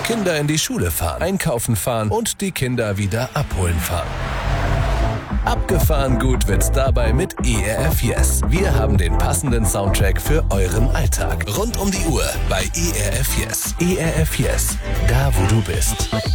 Kinder in die Schule fahren, einkaufen fahren und die Kinder wieder abholen fahren. Abgefahren gut wird's dabei mit ERF Yes. Wir haben den passenden Soundtrack für euren Alltag. Rund um die Uhr bei ERF Yes. ERF Yes, da wo du bist.